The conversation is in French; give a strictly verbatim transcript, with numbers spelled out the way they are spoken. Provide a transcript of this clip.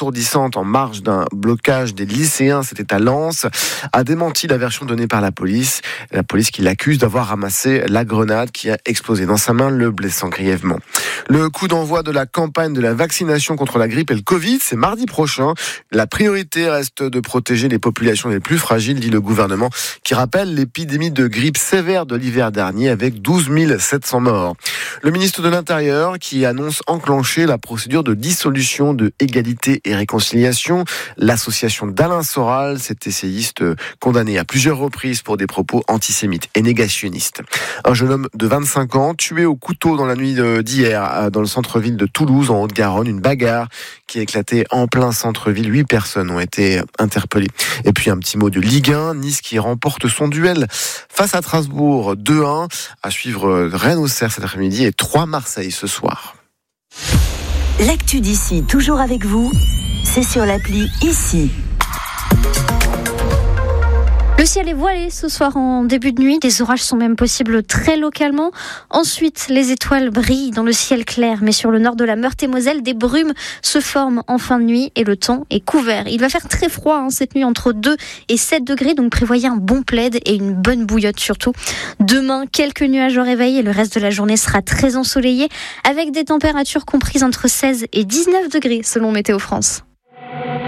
assourdissante en marge d'un blocage des lycéens, c'était à Lens, a démenti la version donnée par la police. La police qui l'accuse d'avoir ramassé la grenade qui a explosé dans sa main, le blessant grièvement. Le coup d'envoi de la campagne de la vaccination contre la grippe et le Covid, c'est mardi prochain. La priorité reste de protéger les populations les plus fragiles, dit le gouvernement, qui rappelle l'épidémie de grippe sévère de l'hiver dernier avec douze mille sept cents morts. Le ministre de l'Intérieur qui annonce enclencher la procédure de dissolution de Égalité et Réconciliation. L'association d'Alain Soral, cet essayiste condamné à plusieurs reprises pour des propos antisémites et négationnistes. Un jeune homme de vingt-cinq ans tué au couteau dans la nuit d'hier dans le centre-ville de Toulouse, en Haute-Garonne. Une bagarre qui a éclaté en plein centre-ville. Huit personnes ont été interpellées. Et puis un petit mot de Ligue un. Nice qui remporte son duel face à Strasbourg deux un. À suivre Rennes-Auxerre cet après-midi et trois Marseille ce soir. L'actu d'ici, toujours avec vous, c'est sur l'appli Ici. Le ciel est voilé ce soir en début de nuit. Des orages sont même possibles très localement. Ensuite, les étoiles brillent dans le ciel clair. Mais sur le nord de la Meurthe-et-Moselle, des brumes se forment en fin de nuit et le temps est couvert. Il va faire très froid hein, cette nuit, entre deux et sept degrés. Donc prévoyez un bon plaid et une bonne bouillotte surtout. Demain, quelques nuages au réveil et le reste de la journée sera très ensoleillé avec des températures comprises entre seize et dix-neuf degrés selon Météo France.